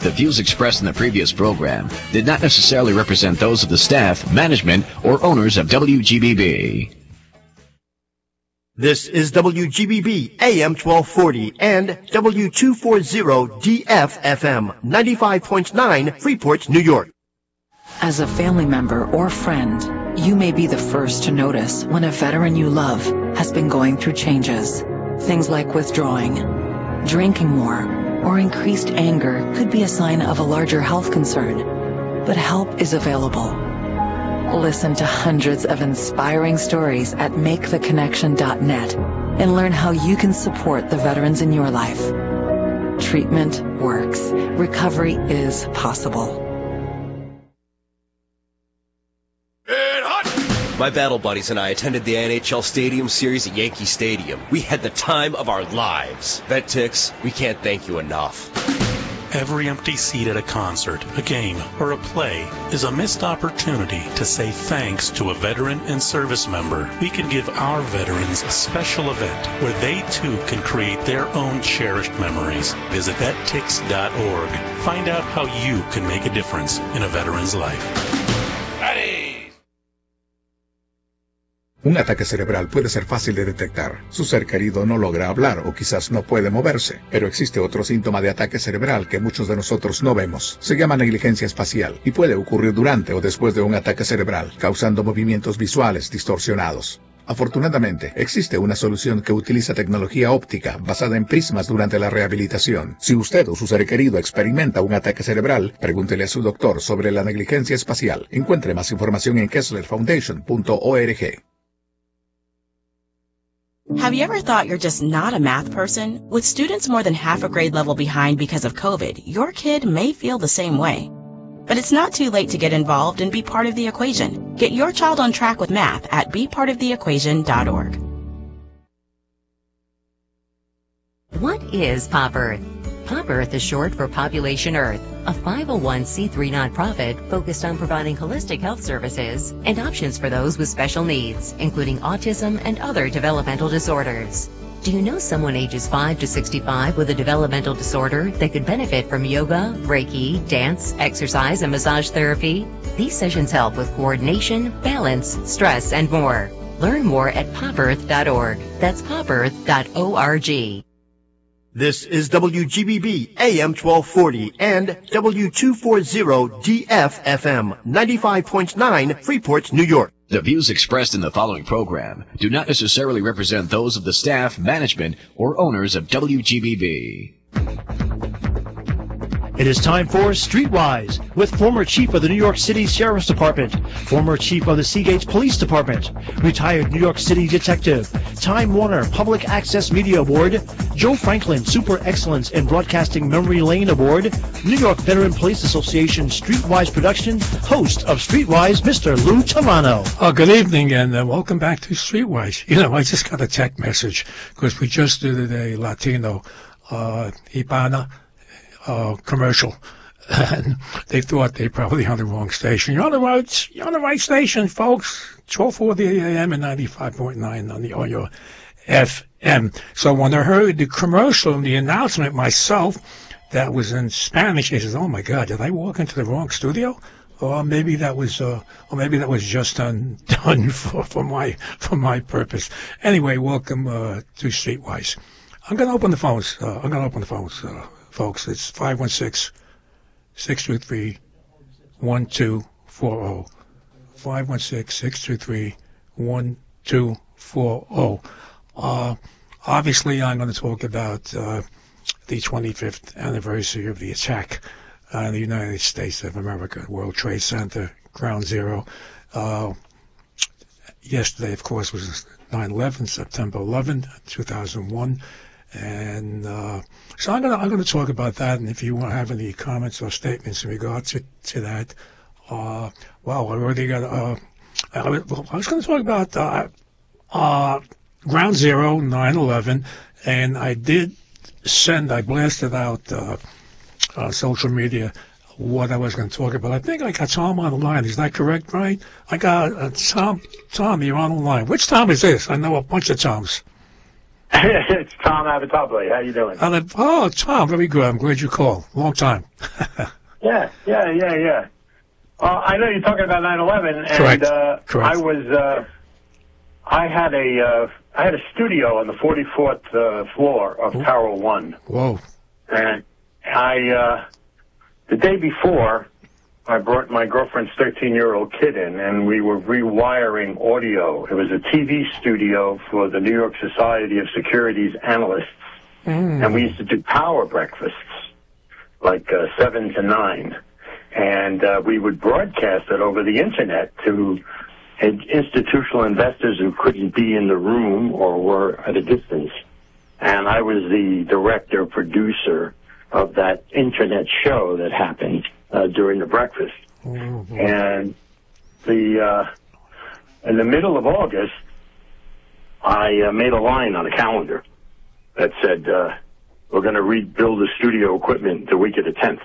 The views expressed in the previous program did not necessarily represent those of the staff, management, or owners of WGBB. This is WGBB AM 1240 and W240 DF-FM 95.9 Freeport, New York. As a family member or friend, you may be the first to notice when a veteran you love has been going through changes. Things like withdrawing, drinking more, or increased anger could be a sign of a larger health concern. But help is available. Listen to hundreds of inspiring stories at MakeTheConnection.net and learn how you can support the veterans in your life. Treatment works. Recovery is possible. My battle buddies and I attended the NHL Stadium Series at Yankee Stadium. We had the time of our lives. VetTix, we can't thank you enough. Every empty seat at a concert, a game, or a play is a missed opportunity to say thanks to a veteran and service member. We can give our veterans a special event where they too can create their own cherished memories. Visit vettix.org. Find out how you can make a difference in a veteran's life. Ready! Un ataque cerebral puede ser fácil de detectar. Su ser querido no logra hablar o quizás no puede moverse. Pero existe otro síntoma de ataque cerebral que muchos de nosotros no vemos. Se llama negligencia espacial y puede ocurrir durante o después de un ataque cerebral, causando movimientos visuales distorsionados. Afortunadamente, existe una solución que utiliza tecnología óptica basada en prismas durante la rehabilitación. Si usted o su ser querido experimenta un ataque cerebral, pregúntele a su doctor sobre la negligencia espacial. Encuentre más información en kesslerfoundation.org. Have you ever thought you're just not a math person? With students more than half a grade level behind because of COVID, your kid may feel the same way. But it's not too late to get involved and be part of the equation. Get your child on track with math at bepartoftheequation.org. What is Pop Earth? Pop Earth is short for Population Earth, a 501c3 nonprofit focused on providing holistic health services and options for those with special needs, including autism and other developmental disorders. Do you know someone ages 5 to 65 with a developmental disorder that could benefit from yoga, Reiki, dance, exercise, and massage therapy? These sessions help with coordination, balance, stress, and more. Learn more at popearth.org. That's popearth.org. This is WGBB AM 1240 and W240 DF-FM 95.9 Freeport, New York. The views expressed in the following program do not necessarily represent those of the staff, management, or owners of WGBB. It is time for Streetwise with former chief of the New York City Sheriff's Department, former chief of the Seagate Police Department, retired New York City detective, Time Warner Public Access Media Award, Joe Franklin Super Excellence in Broadcasting Memory Lane Award, New York Veteran Police Association Streetwise production, host of Streetwise, Mr. Lou Tavano. Good evening and welcome back to Streetwise. You know, I just got a text message because we just did a Latino Hibana commercial, and they thought they probably on the wrong station. You're on the right station, folks. 1240 AM and 95.9 on the audio FM. So when I heard the commercial and the announcement myself, that was in Spanish, I said, "Oh my God, did I walk into the wrong studio?" Or maybe that was just done for my purpose. Anyway, welcome to Streetwise. I'm gonna open the phones. Folks, it's 516-623-1240. 516-623-1240. Obviously, I'm going to talk about the 25th anniversary of the attack on the United States of America, World Trade Center, Ground Zero. Yesterday, of course, was 9/11, September 11, 2001. And so I'm going to talk about that, and if you want to have any comments or statements in regards to that, I already got. I was going to talk about Ground Zero, 9/11, and I blasted out on social media what I was going to talk about. I think I got Tom on the line. Is that correct, right? I got Tom. Tom, you're on the line. Which Tom is this? I know a bunch of Toms. It's Tom Abitabile. How you doing? Oh, Tom, very good. I'm glad you called. Long time. Yeah. I know you're talking about 9/11, Correct. and Correct. I had a studio on the 44th floor of Tower 1. Whoa. And the day before, I brought my girlfriend's 13-year-old kid in, and we were rewiring audio. It was a TV studio for the New York Society of Securities Analysts, and we used to do power breakfasts, like 7 to 9, and we would broadcast it over the Internet to institutional investors who couldn't be in the room or were at a distance. And I was the director, producer of that Internet show that happened during the breakfast. And in the middle of August, I made a line on a calendar that said, we're going to rebuild the studio equipment the week of the 10th.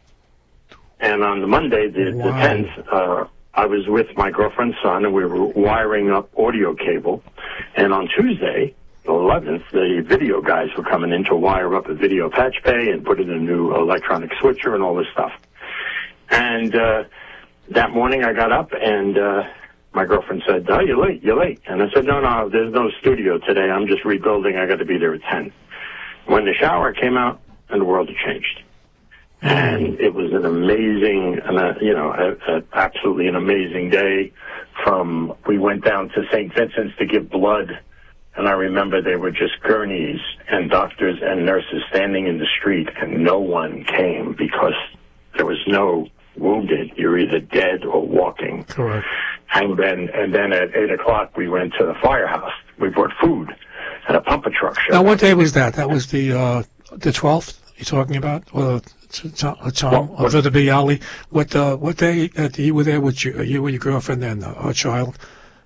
And on the Monday, the 10th, I was with my girlfriend's son, and we were wiring up audio cable. And on Tuesday, the 11th, the video guys were coming in to wire up a video patch bay and put in a new electronic switcher and all this stuff. And that morning I got up, and my girlfriend said, "Oh, you're late. And I said, no, there's no studio today. I'm just rebuilding. I got to be there at 10. When the shower came out, and the world had changed. And it was an amazing, absolutely an amazing day. We went down to St. Vincent's to give blood, and I remember they were just gurneys and doctors and nurses standing in the street, and no one came because there was no wounded. You're either dead or walking. Correct. And then at 8 o'clock we went to the firehouse. We brought food, and a pumper truck showed Now, what up. day was that? That was the 12th you're talking about? Or Tom, or the Bialy? What day you were there with you and your girlfriend and a child?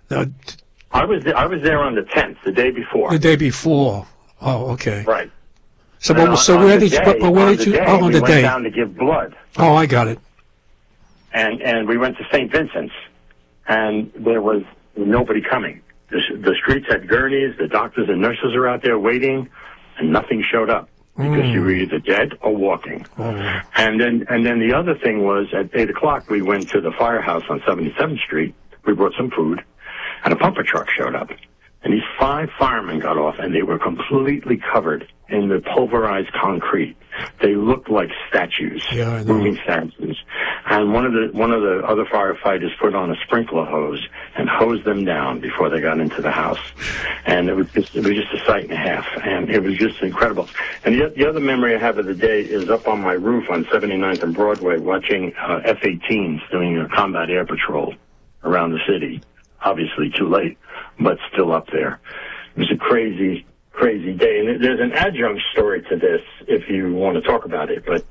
I was there on the 10th, the day before. The day before. Oh, okay. Right. So where did you? On the went day. Down to give blood. Oh, I got it. And we went to St. Vincent's, and there was nobody coming. The streets had gurneys. The doctors and nurses are out there waiting, and nothing showed up because you were either dead or walking. And then the other thing was at 8 o'clock we went to the firehouse on 77th Street. We brought some food, and a pumper truck showed up. And these 5 firemen got off, and they were completely covered in the pulverized concrete. They looked like statues, moving statues. And one of the other firefighters put on a sprinkler hose and hosed them down before they got into the house. And it was just a sight and a half, and it was just incredible. And the other memory I have of the day is up on my roof on 79th and Broadway, watching F-18s doing a combat air patrol around the city. Obviously too late, but still up there. It was a crazy day. And there's an adjunct story to this if you want to talk about it. But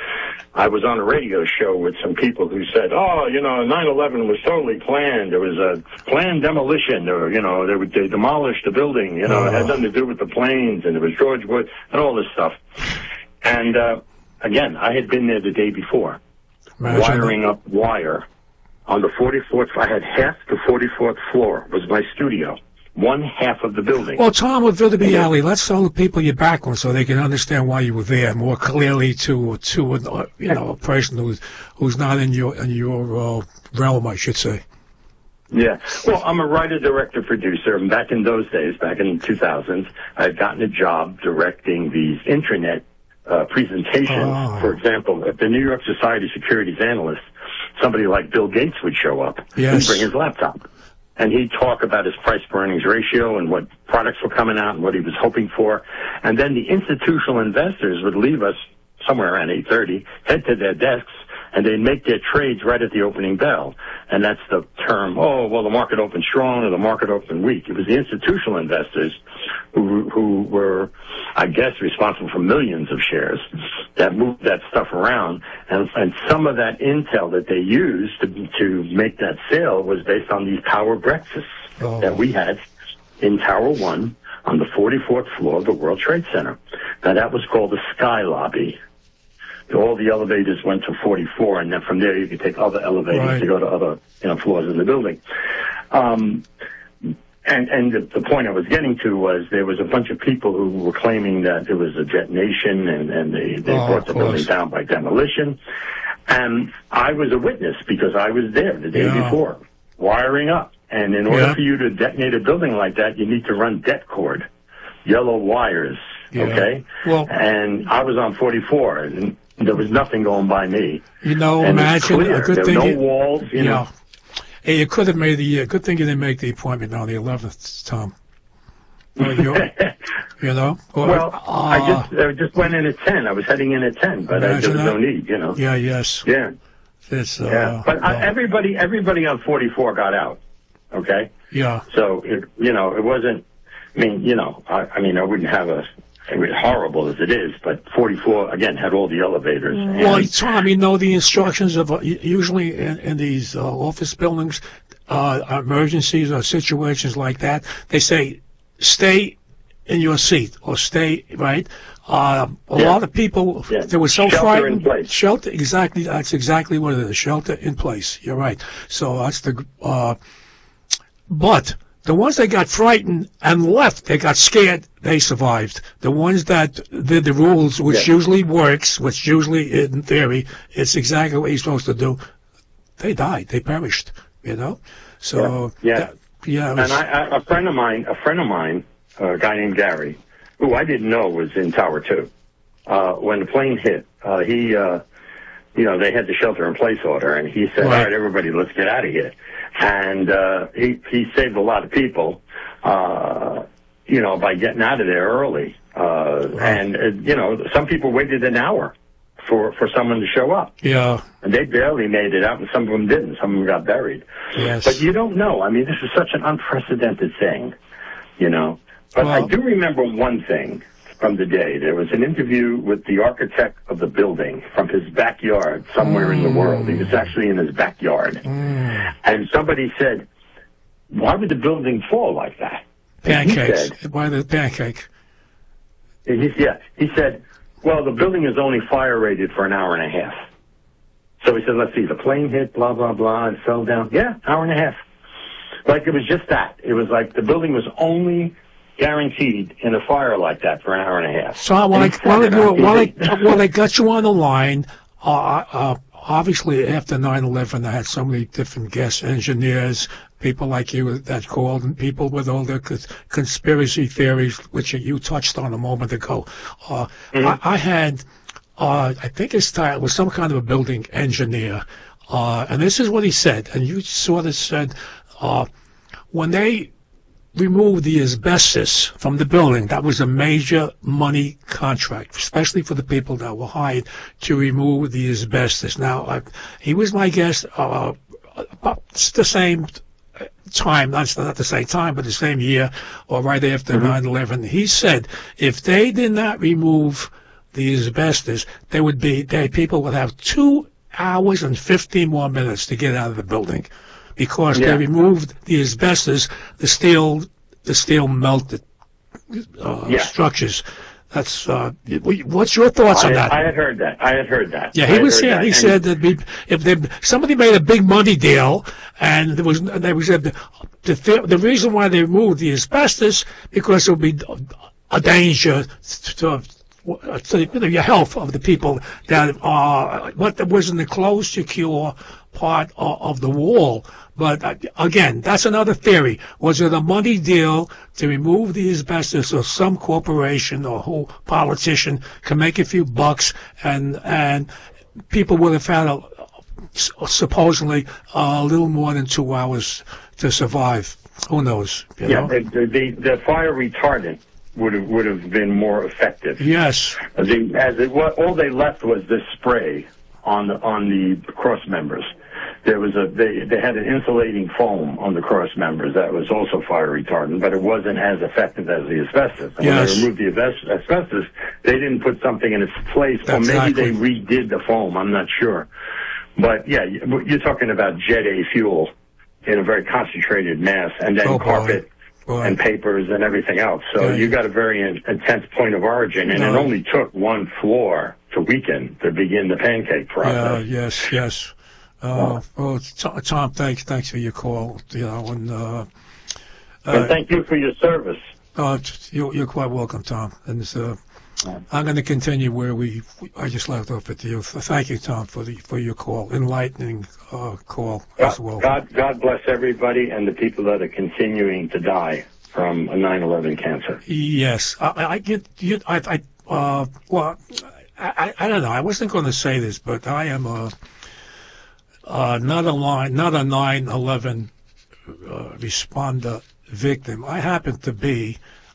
I was on a radio show with some people who said, 9/11 was totally planned. There was a planned demolition, or, they demolished the building. It had nothing to do with the planes, and it was George Bush and all this stuff. And again, I had been there the day before, wiring up wire. On the 44th, I had half the 44th floor was my studio. One half of the building. Well, Tom, with Villa Bialy, let's tell the people your background so they can understand why you were there more clearly to a person who's not in your realm, I should say. Yeah. Well, I'm a writer, director, producer, and back in those days, back in the 2000s, I had gotten a job directing these Internet presentations. For example, at the New York Society of Securities Analysts, somebody like Bill Gates would show up. Yes. He'd bring his laptop. And he'd talk about his price-per-earnings ratio and what products were coming out and what he was hoping for. And then the institutional investors would leave us somewhere around 8:30, head to their desks, and they'd make their trades right at the opening bell. And that's the term, the market opened strong or the market opened weak. It was the institutional investors who were, I guess, responsible for millions of shares that moved that stuff around. And some of that intel that they used to make that sale was based on these power breakfasts that we had in Tower 1 on the 44th floor of the World Trade Center. Now, that was called the Sky Lobby. All the elevators went to 44, and then from there you could take other elevators to go to other floors in the building. And the point I was getting to was there was a bunch of people who were claiming that it was a detonation and they brought the building down by demolition. And I was a witness because I was there the day before, wiring up. And in order for you to detonate a building like that, you need to run det cord, yellow wires, okay? Well, and I was on 44, and there was nothing going by me. You know, and imagine a good thing. There were no walls, you know. Hey, you could have made the good thing you didn't make the appointment on the 11th, Tom. Well, you know. Well, I just went in at 10. I was heading in at 10, but there was no need, you know. Yeah. Yes. Yeah. It's, but everybody on 44 got out. Okay. Yeah. So it wasn't. I mean, I I wouldn't have it was horrible as it is, but 44 again had all the elevators. Well, Tom, you know the instructions of usually in these office buildings, emergencies or situations like that, they say stay in your seat or stay right. A lot of people they were so frightened. Shelter, exactly. That's exactly what it is. Shelter in place. You're right. So that's the. But the ones that got frightened and left, they got scared, they survived. The ones that did the rules, which usually works, which usually, in theory, it's exactly what you're supposed to do, they died. They perished, you know? So, and a friend of mine, a guy named Gary, who I didn't know was in Tower 2, when the plane hit, he, they had the shelter-in-place order, and he said, all right, everybody, let's get out of here. And he saved a lot of people, by getting out of there early. And some people waited an hour for someone to show up. Yeah. And they barely made it out, and some of them didn't. Some of them got buried. Yes. But you don't know. I mean, this is such an unprecedented thing, you know. But I do remember one thing from the day. There was an interview with the architect of the building from his backyard somewhere in the world. He was actually in his backyard. And somebody said, why would the building fall like that? Pancakes. Why the pancake? He said, well, the building is only fire rated for an hour and a half. So he said, let's see, the plane hit, blah, blah, blah, and fell down. Yeah, hour and a half. Like it was just that. It was like the building was only guaranteed in a fire like that for an hour and a half. So while I got you on the line, obviously after 9/11, I had so many different guest engineers, people like you that called, and people with all their conspiracy theories, which you touched on a moment ago. I had, I think his title was some kind of a building engineer, and this is what he said, and you sort of said, when they remove the asbestos from the building, that was a major money contract, especially for the people that were hired to remove the asbestos. Now, he was my guest about the same time, not the same time, but the same year, or right after 9/11. He said if they did not remove the asbestos, people would have 2 hours and 15 more minutes to get out of the building. Because they removed the asbestos, the steel melted structures. That's what's your thoughts on that? I had heard that. Yeah, he was here. He said that if somebody made a big money deal, and the reason why they removed the asbestos because it would be a danger to your health of the people that was in the closed, secure part of the wall. But again, that's another theory. Was it a money deal to remove the asbestos, or some corporation or who politician can make a few bucks, and people would have had supposedly a little more than 2 hours to survive? Who knows? You know? The fire retardant would have been more effective. Yes. All they left was this spray on the cross members. There was they had an insulating foam on the cross members that was also fire retardant, but it wasn't as effective as the asbestos. And when they removed the asbestos, they didn't put something in its place, or maybe they redid the foam. I'm not sure. But yeah, you're talking about Jet A fuel in a very concentrated mass, and then carpet and papers and everything else. So you got a very intense point of origin, and it only took one floor to weaken to begin the pancake process. Yes. Tom, thanks for your call. You know, and And thank you for your service. You're quite welcome, Tom. And I'm going to continue where I just left off with you. Thank you, Tom, for your call, enlightening call as well. God bless everybody and the people that are continuing to die from a 9/11 cancer. Yes, I don't know. I wasn't going to say this, but I am not a 9/11 responder victim. I happen to be.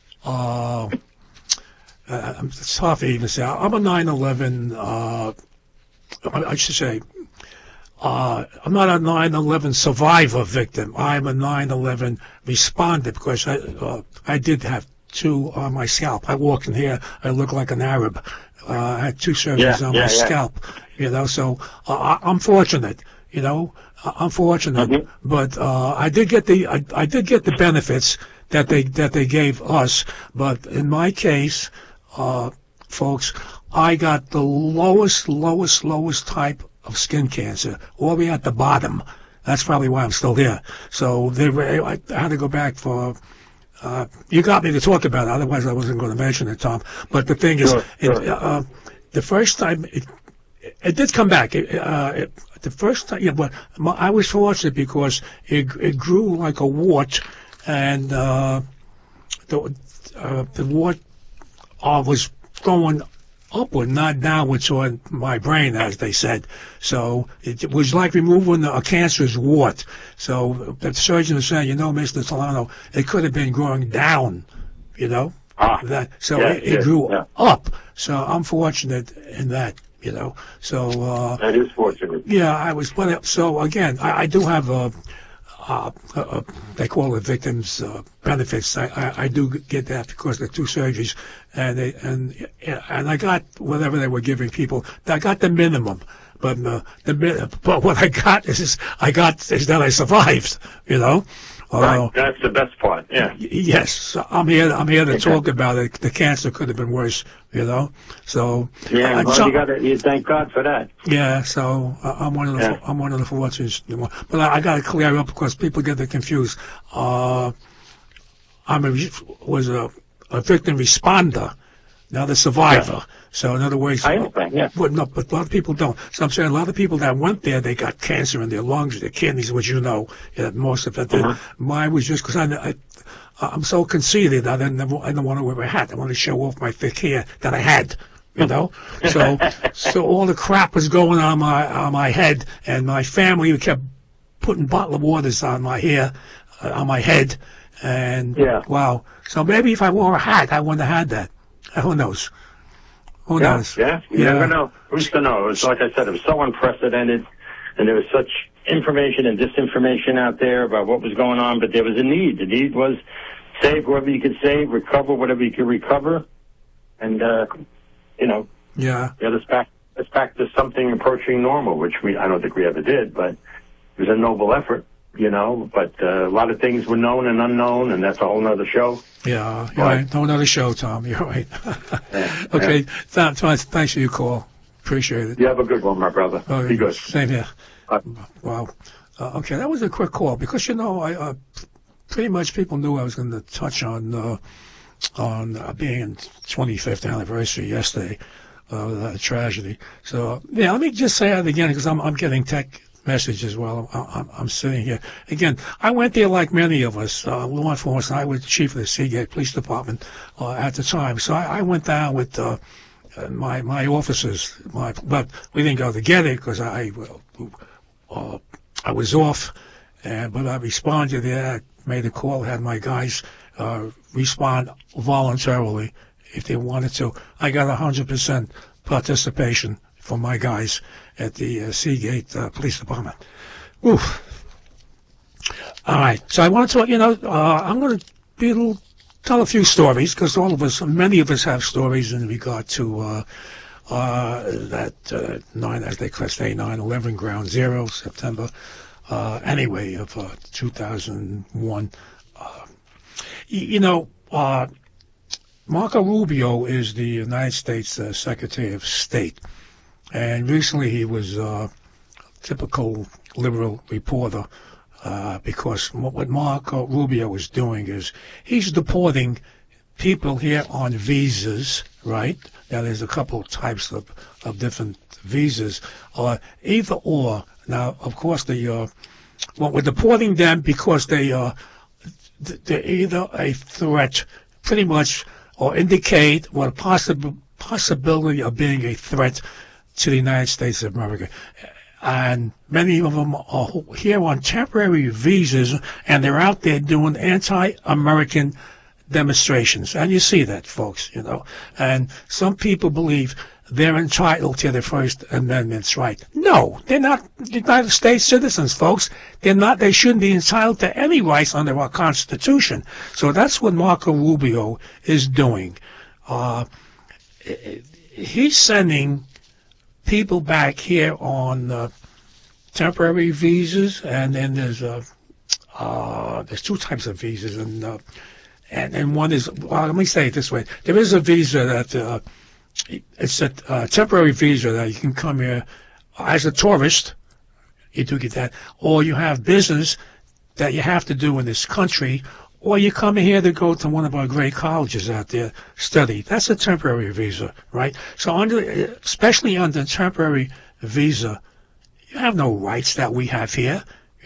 It's tough to even say. I'm a 9/11. I should say. I'm not a 9/11 survivor victim. I'm a 9/11 responder because I did have 2 on my scalp. I walk in here, I look like an Arab. I had 2 surgeries on my scalp. So I'm fortunate. I'm fortunate, but I did get the benefits that they gave us. But in my case, folks, I got the lowest type of skin cancer, all the way at the bottom. That's probably why I'm still here. So I had to go back for. You got me to talk about it, otherwise I wasn't going to mention it, Tom. But the thing is, the first time it did come back. The first time, but I was fortunate because it grew like a wart, and the wart was going upward, not downward toward my brain, as they said. So it was like removing a cancerous wart. So the surgeon was saying, Mr. Solano, it could have been growing down, it grew up. So I'm fortunate in that, So that is fortunate. Yeah, I was. So again, I do have they call it victims benefits. I do get that because of the 2 surgeries, and I got whatever they were giving people. I got the minimum, but what I got is that I survived. Right, that's the best part. Yeah. Yes, I'm here to talk about it. The cancer could have been worse. So yeah, you thank God for that. Yeah, so I'm one of the fortunate. But I got to clear up because people get confused. Was a victim responder, not a survivor. Yeah. So in other words, I understand. Yeah. But a lot of people don't. So I'm saying a lot of people that went there, they got cancer in their lungs, their kidneys, which most of it did. Mine was just because I'm so conceited. I didn't want to wear a hat. I wanted to show off my thick hair that I had. So all the crap was going on my head, and my family kept putting bottled waters on my hair, on my head, and wow. So maybe if I wore a hat, I wouldn't have had that. Who knows? Who knows? Yeah, you never know. Who's to know? It's like I said, it was so unprecedented, and there was such information and disinformation out there about what was going on, but there was a need. The need was save whatever you could save, recover whatever you could recover, and, get us back to something approaching normal, which I don't think we ever did, but it was a noble effort. But a lot of things were known and unknown, and that's a whole nother show. Yeah, you're right. Whole nother show, Tom. You're right. Okay, thanks for your call. Appreciate it. You have a good one, my brother. Be good. Same here. Wow. Okay, that was a quick call because, I pretty much people knew I was going to touch on being in 25th anniversary yesterday, that tragedy. So, let me just say that again because I'm getting tech messages while I'm sitting here. Again, I went there like many of us, law enforcement. I was the chief of the Seagate Police Department at the time. So I went down with my officers, but we didn't go together because I was off, but I responded there, made a call, had my guys respond voluntarily if they wanted to. I got 100% participation from my guys at the Seagate Police Department. Oof. All right. So I want to talk, I'm going to tell a few stories because many of us have stories in regard to that as they say, 9/11 Ground Zero, September, of 2001. Marco Rubio is the United States Secretary of State. And recently he was a typical liberal reporter because what Marco Rubio is doing is he's deporting people here on visas, right? Now, there's a couple of types of different visas, either or. Now, of course, we're deporting them because they're either a threat, pretty much, or indicate what a possibility of being a threat to the United States of America. And many of them are here on temporary visas, and they're out there doing anti-American demonstrations. And you see that, folks, And some people believe they're entitled to their First Amendment's right. No, they're not United States citizens, folks. They're not. They shouldn't be entitled to any rights under our Constitution. So that's what Marco Rubio is doing. He's sending people back here on temporary visas, and then there's two types of visas, and one is, well, let me say it this way: there is a visa that it's a temporary visa that you can come here as a tourist. You do get that, or you have business that you have to do in this country, or you come here to go to one of our great colleges out there, study. That's a temporary visa, right? So especially under temporary visa, you have no rights that we have here,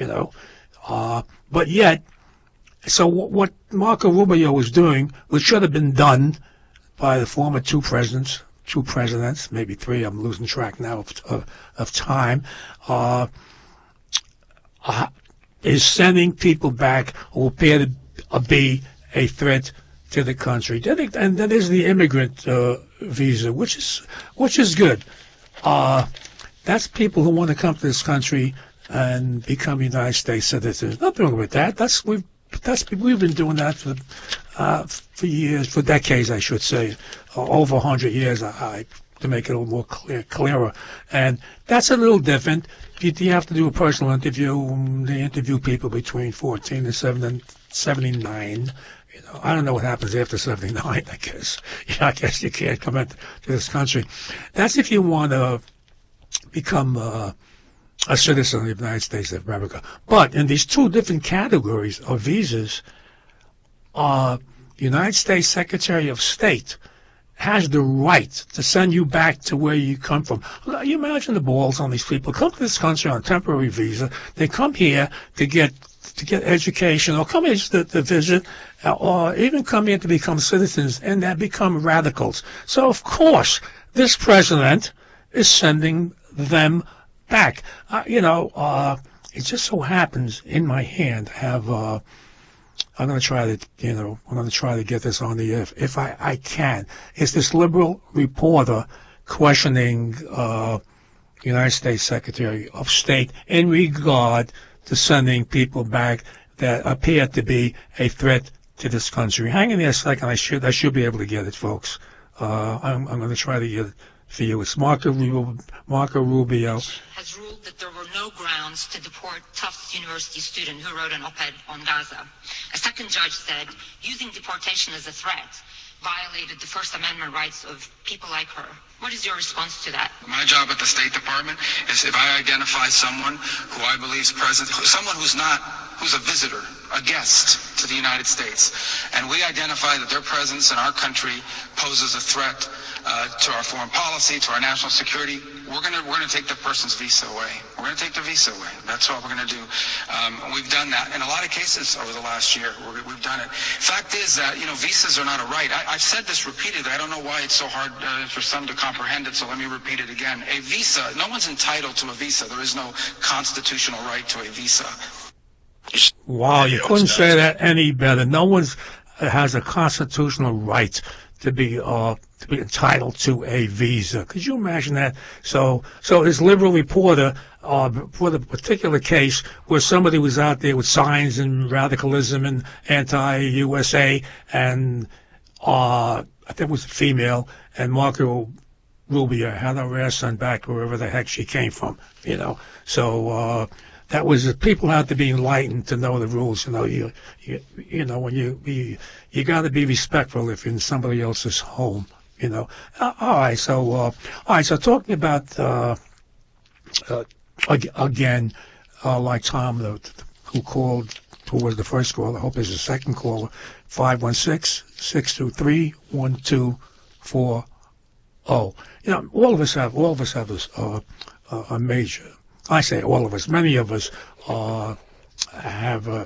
but yet, so what Marco Rubio was doing, which should have been done by the former two presidents, maybe three, I'm losing track now of time, is sending people back who appear to be a threat to the country. And then there's the immigrant visa, which is good. That's people who want to come to this country and become United States citizens. Nothing wrong with that. We've been doing that for years, for decades, I should say, over 100 years. To make it a little more clearer, and that's a little different. You have to do a personal interview. They interview people between 14 and 79. I don't know what happens after 79. I guess you can't come into this country. That's if you want to become a citizen of the United States of America. But in these two different categories of visas, the United States Secretary of State has the right to send you back to where you come from. You imagine the balls on these people. Come to this country on a temporary visa. They come here to get education, or come here just to visit, or even come here to become citizens, and then become radicals. So, of course, this president is sending them back. It just so happens in my hand I have I'm going to try to get this on the air if I can. It's this liberal reporter questioning United States Secretary of State in regard to sending people back that appear to be a threat to this country. Hang in there a second. I should be able to get it, folks. I'm going to try to get it for you. It's Marco Rubio. Has ruled that there were no grounds to deport Tufts University student who wrote an op-ed on Gaza. A second judge said using deportation as a threat violated the First Amendment rights of people like her. What is your response to that? My job at the State Department is, if I identify someone who I believe is present, someone who's a visitor, a guest to the United States, and we identify that their presence in our country poses a threat to our foreign policy, to our national security, we're gonna take the person's visa away. We're gonna take the visa away. That's what we're gonna do. We've done that in a lot of cases over the last year. We've done it. Fact is that visas are not a right. I've said this repeatedly. I don't know why it's so hard for some to comprehend it. So let me repeat it again. A visa. No one's entitled to a visa. There is no constitutional right to a visa. Wow, you couldn't say that any better. No one has a constitutional right to be entitled to a visa. Could you imagine that? So this liberal reporter, for the particular case where somebody was out there with signs and radicalism and anti-USA, and I think it was a female, and Marco Rubio had her ass sent back wherever the heck she came from, So that was, people have to be enlightened to know the rules. When you got to be respectful if you're in somebody else's home. All right. So talking about again, like Tom, the who was the first caller. I hope there's a second caller. 516-623-1240. All of us have a major. I say all of us. Many of us have a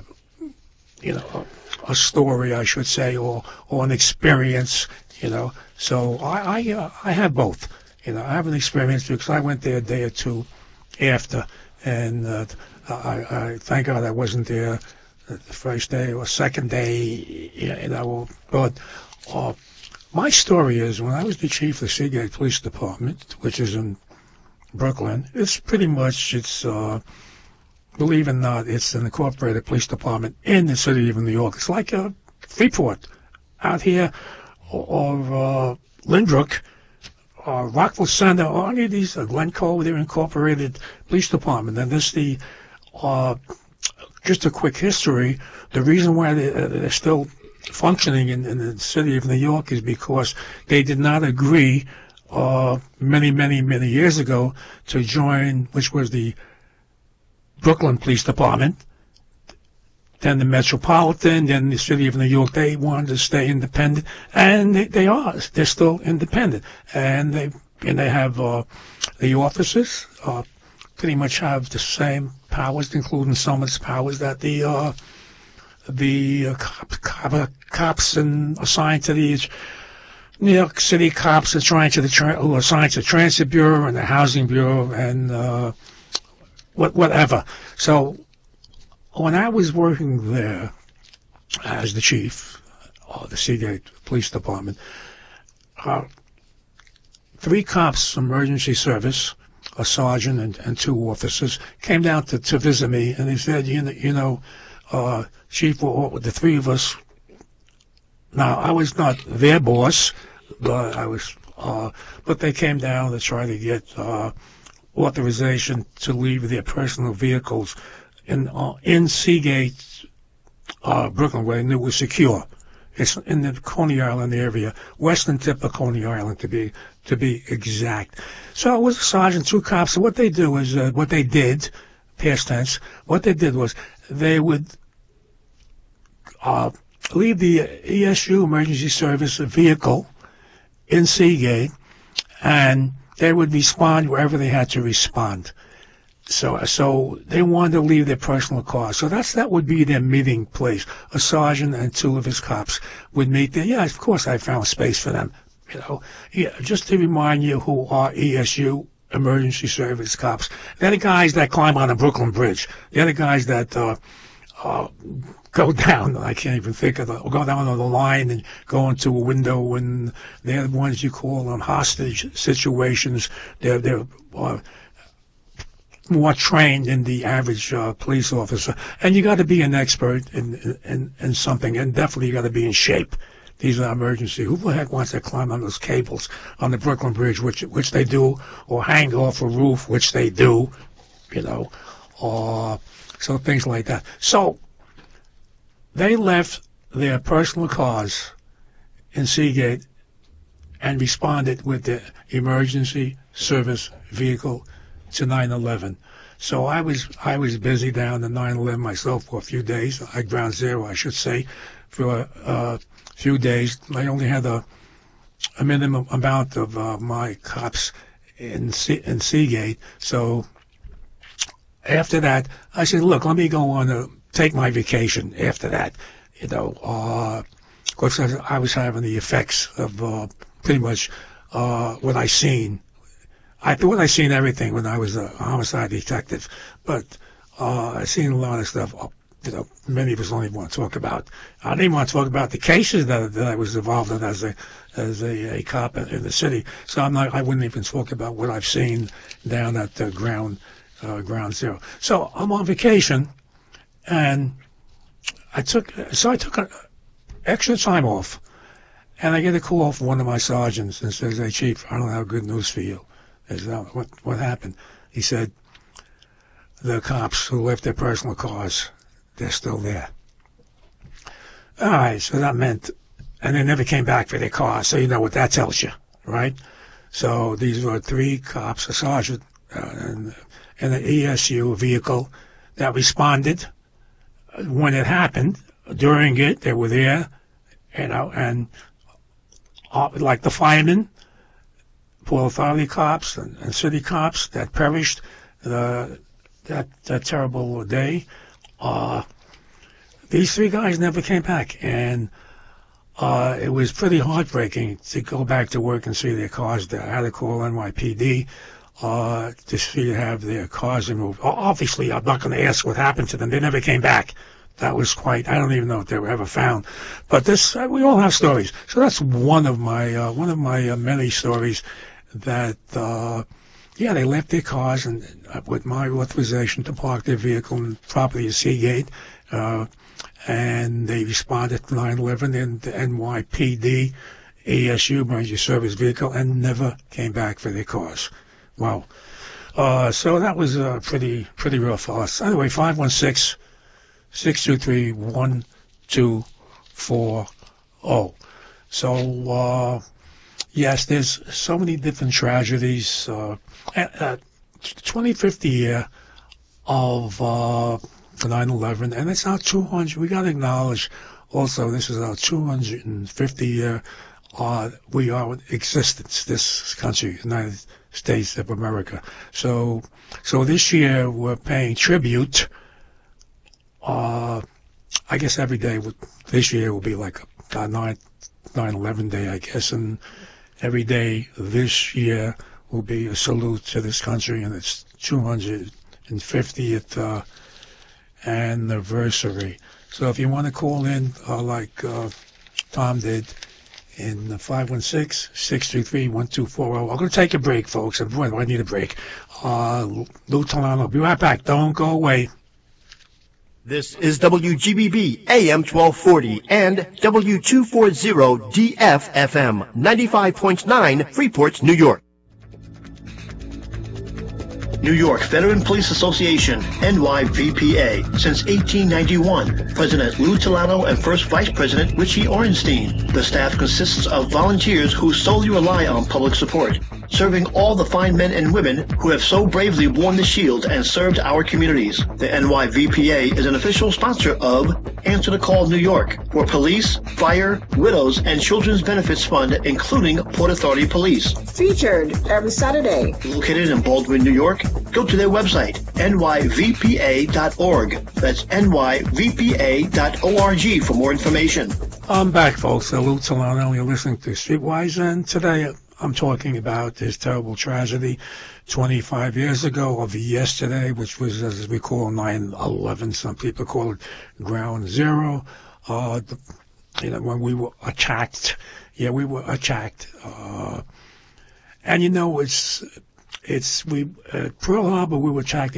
story, I should say, or an experience. So I have both. I have an experience because I went there a day or two after, and I thank God I wasn't there the first day or second day. But my story is when I was the chief of the Seagate Police Department, which is in Brooklyn, it's pretty much believe it or not, it's an incorporated police department in the city of New York. It's like a Freeport out here, or Lynbrook, or Rockville Center, or any of these, Glen Cove, they're incorporated police department. And this just a quick history, the reason why they're still functioning in the city of New York is because they did not agree many years ago to join, which was the Brooklyn Police Department, then the Metropolitan, then the City of New York. They wanted to stay independent, and they're still independent, and they have the officers pretty much have the same powers, including some of the powers that the cops and assigned to the New York City cops who are assigned to the Transit Bureau and the Housing Bureau and whatever. So when I was working there as the chief of the Seagate Police Department, 3 cops, emergency service, a sergeant and 2 officers, came down to visit me, and they said, Chief, the 3 of us. Now I was not their boss, but they came down to try to get authorization to leave their personal vehicles in Seagate, Brooklyn, where they knew was secure. It's in the Coney Island area, western tip of Coney Island to be exact. So it was a sergeant, 2 cops. And what they did, past tense, what they did was they would leave the ESU emergency service vehicle in Seagate, and they would respond wherever they had to respond. So they wanted to leave their personal cars. So that would be their meeting place. A sergeant and 2 of his cops would meet there. Yeah, of course I found space for them. Yeah, just to remind you who are ESU emergency service cops. They're the guys that climb on the Brooklyn Bridge. They're the guys that go down. I can't even think of go down on the line and go into a window, and they're the ones you call on hostage situations. They're more trained than the average police officer, and you got to be an expert in something, and definitely you got to be in shape. These are emergency. Who the heck wants to climb on those cables on the Brooklyn Bridge, which they do, or hang off a roof, which they do, or so things like that. So they left their personal cars in Seagate and responded with the emergency service vehicle to 9/11. So I was busy down at 9/11 myself for a few days. At Ground Zero, I should say, for a few days. I only had a minimum amount of my cops in Seagate. So after that, I said, look, let me go on to take my vacation after that. Of course, I was having the effects of pretty much what I seen. I thought I seen everything when I was a homicide detective, but I seen a lot of stuff. Many of us don't even want to talk about. I didn't want to talk about the cases that I was involved in as a cop in the city. So I wouldn't even talk about what I've seen down at the Ground Zero. So I'm on vacation, and I took extra time off, and I get a call from one of my sergeants and says, "Hey, Chief, I don't have good news for you." I said, what happened? He said, the cops who left their personal cars, they're still there. All right, so that meant, and they never came back for their cars, so you know what that tells you, right? So these were 3 cops, a sergeant, and an ESU vehicle that responded when it happened, during it, they were there, and like the firemen, Port Authority cops and city cops that perished that terrible day. These three guys never came back, and it was pretty heartbreaking to go back to work and see their cars there. I had to call NYPD to see have their cars removed. Obviously, I'm not going to ask what happened to them. They never came back. That was I don't even know if they were ever found. But this, we all have stories. So that's one of my many stories that, they left their cars and with my authorization to park their vehicle in property at Seagate, and they responded to 9/11 and the NYPD, ASU, Emergency Service Vehicle, and never came back for their cars. Wow. So that was pretty rough for us. Anyway, 516-623-1240. So, yes, there's so many different tragedies. 25th year of 9/11, and it's our 200. We got to acknowledge also this is our 250 year. We are in existence, this country, United States of America. So this year we're paying tribute. I guess every day this year will be like a 9/11 day, I guess, and every day this year will be a salute to this country and its 250th anniversary. So if you want to call in like Tom did in 516-633-1240, I'm going to take a break, folks. And boy, do I need a break. Lou Talano, I'll be right back. Don't go away. This is WGBB AM 1240 and W240 DFFM 95.9 Freeport, New York. New York Veteran Police Association, NYVPA. Since 1891, President Lou Talano and First Vice President Richie Orenstein. The staff consists of volunteers who solely rely on public support, serving all the fine men and women who have so bravely worn the shield and served our communities. The NYVPA is an official sponsor of Answer the Call New York, for police, fire, widows, and children's benefits fund, including Port Authority Police. Featured every Saturday. Located in Baldwin, New York, go to their website, nyvpa.org. That's nyvpa.org for more information. I'm back, folks. Lou Talano. You're listening to Streetwise, and today I'm talking about this terrible tragedy 25 years ago of yesterday, which was, as we call 9/11. Some people call it Ground Zero. When we were attacked. Yeah, we were attacked. And Pearl Harbor, we were attacked